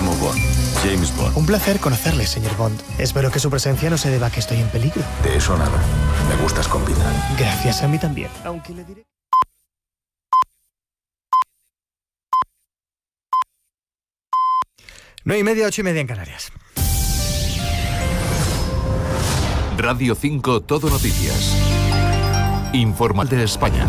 llamo Bond, James Bond. Un placer conocerle, señor Bond. Espero que su presencia no se deba a que estoy en peligro. De eso nada. Me gustas con vida. Gracias, a mí también. Aunque le diré... 9:30, 8:30 en Canarias. Radio 5 Todo Noticias. Informal de España.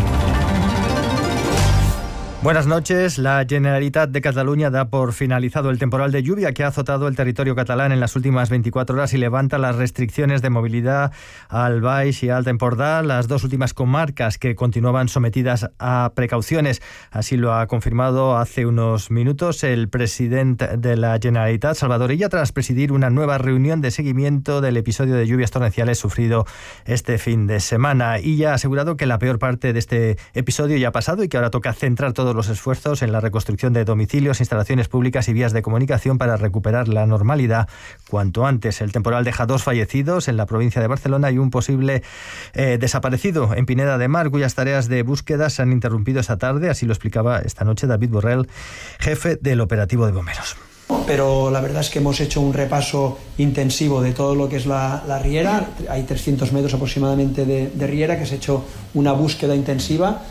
Buenas noches. La Generalitat de Cataluña da por finalizado el temporal de lluvia que ha azotado el territorio catalán en las últimas 24 horas y levanta las restricciones de movilidad al Baix y Alt Empordà, las dos últimas comarcas que continuaban sometidas a precauciones. Así lo ha confirmado hace unos minutos el presidente de la Generalitat, Salvador Illa, tras presidir una nueva reunión de seguimiento del episodio de lluvias torrenciales sufrido este fin de semana. Illa ha asegurado que la peor parte de este episodio ya ha pasado y que ahora toca centrar todos los esfuerzos en la reconstrucción de domicilios, instalaciones públicas y vías de comunicación para recuperar la normalidad cuanto antes. El temporal deja 2 fallecidos en la provincia de Barcelona y un posible desaparecido en Pineda de Mar, cuyas tareas de búsqueda se han interrumpido esta tarde. Así lo explicaba esta noche David Borrell, jefe del operativo de bomberos. Pero la verdad es que hemos hecho un repaso intensivo de todo lo que es la riera. Hay 300 metros aproximadamente de riera, que se ha hecho una búsqueda intensiva.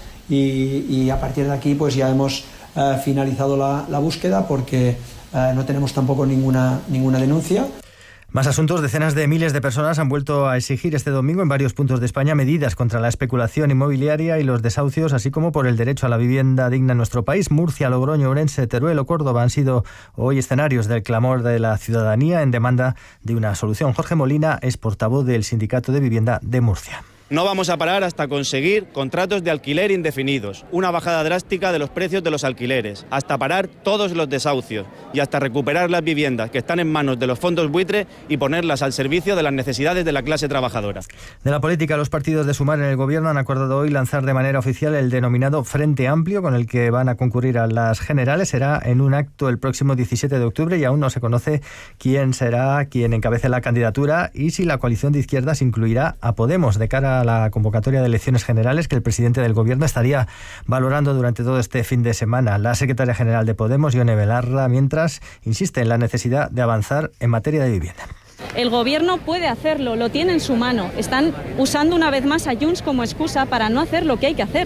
Y a partir de aquí pues ya hemos finalizado la búsqueda porque no tenemos tampoco ninguna denuncia. Más asuntos. Decenas de miles de personas han vuelto a exigir este domingo en varios puntos de España medidas contra la especulación inmobiliaria y los desahucios, así como por el derecho a la vivienda digna en nuestro país. Murcia, Logroño, Ourense, Teruel o Córdoba han sido hoy escenarios del clamor de la ciudadanía en demanda de una solución. Jorge Molina es portavoz del Sindicato de Vivienda de Murcia. No vamos a parar hasta conseguir contratos de alquiler indefinidos, una bajada drástica de los precios de los alquileres, hasta parar todos los desahucios y hasta recuperar las viviendas que están en manos de los fondos buitre y ponerlas al servicio de las necesidades de la clase trabajadora. De la política, los partidos de Sumar en el Gobierno han acordado hoy lanzar de manera oficial el denominado Frente Amplio, con el que van a concurrir a las generales. Será en un acto el próximo 17 de octubre y aún no se conoce quién será quien encabece la candidatura y si la coalición de izquierdas incluirá a Podemos de cara a la convocatoria de elecciones generales que el presidente del Gobierno estaría valorando durante todo este fin de semana. La secretaria general de Podemos, Ione Belarra, mientras insiste en la necesidad de avanzar en materia de vivienda. El Gobierno puede hacerlo, lo tiene en su mano. Están usando una vez más a Junts como excusa para no hacer lo que hay que hacer.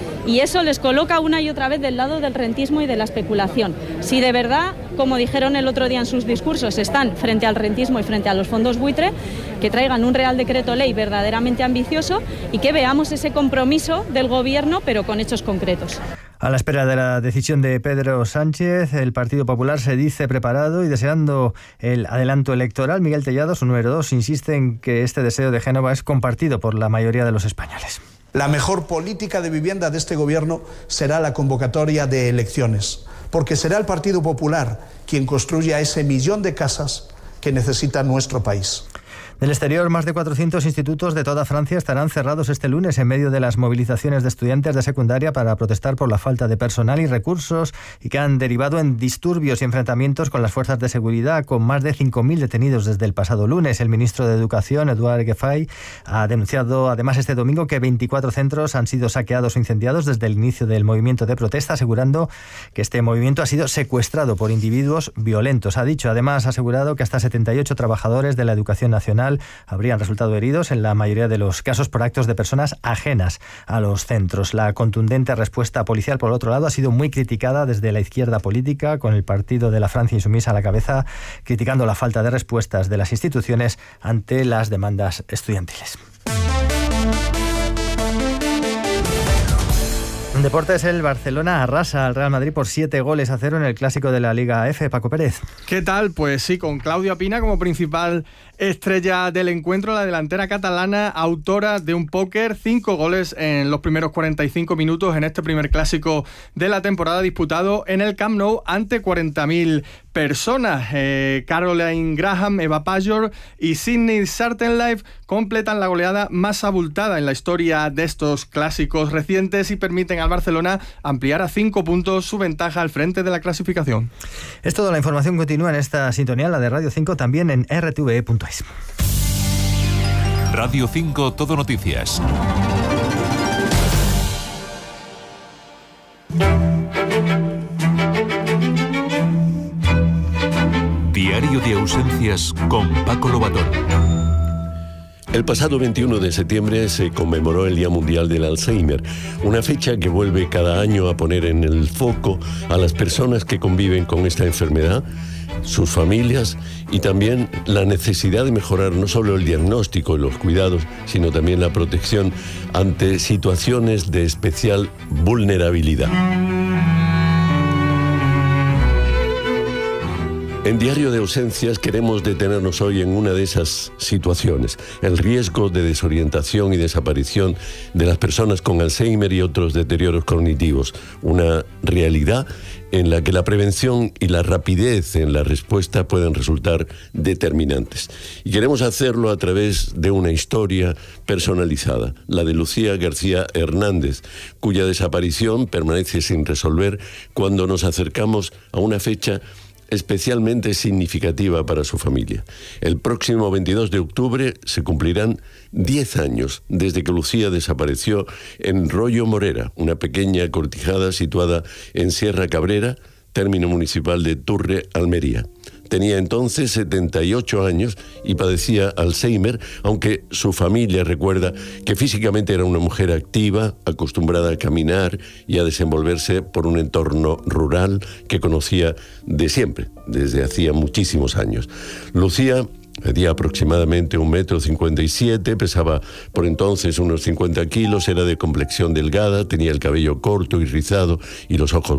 Y eso les coloca una y otra vez del lado del rentismo y de la especulación. Si de verdad, como dijeron el otro día en sus discursos, están frente al rentismo y frente a los fondos buitre, que traigan un Real Decreto Ley verdaderamente ambicioso y que veamos ese compromiso del Gobierno, pero con hechos concretos. A la espera de la decisión de Pedro Sánchez, el Partido Popular se dice preparado y deseando el adelanto electoral. Miguel Tellado, su número 2, insiste en que este deseo de Génova es compartido por la mayoría de los españoles. La mejor política de vivienda de este Gobierno será la convocatoria de elecciones, porque será el Partido Popular quien construya ese 1.000.000 de casas que necesita nuestro país. Del exterior, más de 400 institutos de toda Francia estarán cerrados este lunes en medio de las movilizaciones de estudiantes de secundaria para protestar por la falta de personal y recursos y que han derivado en disturbios y enfrentamientos con las fuerzas de seguridad, con más de 5.000 detenidos desde el pasado lunes. El ministro de Educación, Edouard Gueffay, ha denunciado además este domingo que 24 centros han sido saqueados o incendiados desde el inicio del movimiento de protesta, asegurando que este movimiento ha sido secuestrado por individuos violentos. Ha asegurado que hasta 78 trabajadores de la educación nacional habrían resultado heridos, en la mayoría de los casos por actos de personas ajenas a los centros. La contundente respuesta policial, por otro lado, ha sido muy criticada desde la izquierda política, con el Partido de la Francia Insumisa a la cabeza, criticando la falta de respuestas de las instituciones ante las demandas estudiantiles. En deportes, el Barcelona arrasa al Real Madrid por 7-0 en el clásico de la Liga F. Paco Pérez. ¿Qué tal? Pues sí, con Claudia Pina como principal estrella del encuentro, la delantera catalana, autora de un póker, 5 goles en los primeros 45 minutos en este primer clásico de la temporada disputado en el Camp Nou ante 40.000 personas. Caroline Graham, Eva Pajor y Sydney Sartenlife completan la goleada más abultada en la historia de estos clásicos recientes y permiten al Barcelona ampliar a 5 puntos su ventaja al frente de la clasificación. Es todo. La información continúa en esta sintonía, la de Radio 5, también en rtve.es. Radio 5 Todo Noticias. Diario de ausencias con Paco Lobatón. El pasado 21 de septiembre se conmemoró el Día Mundial del Alzheimer, una fecha que vuelve cada año a poner en el foco a las personas que conviven con esta enfermedad, sus familias y también la necesidad de mejorar no solo el diagnóstico y los cuidados, sino también la protección ante situaciones de especial vulnerabilidad. En Diario de Ausencias queremos detenernos hoy en una de esas situaciones, el riesgo de desorientación y desaparición de las personas con Alzheimer y otros deterioros cognitivos, una realidad en la que la prevención y la rapidez en la respuesta pueden resultar determinantes. Y queremos hacerlo a través de una historia personalizada, la de Lucía García Hernández, cuya desaparición permanece sin resolver cuando nos acercamos a una fecha especialmente significativa para su familia. El próximo 22 de octubre se cumplirán 10 años desde que Lucía desapareció en Rollo Morera, una pequeña cortijada situada en Sierra Cabrera, término municipal de Turre, Almería. Tenía entonces 78 años y padecía Alzheimer, aunque su familia recuerda que físicamente era una mujer activa, acostumbrada a caminar y a desenvolverse por un entorno rural que conocía de siempre, desde hacía muchísimos años. Lucía medía aproximadamente 1,57 m, pesaba por entonces unos 50 kilos, era de complexión delgada, tenía el cabello corto y rizado y los ojos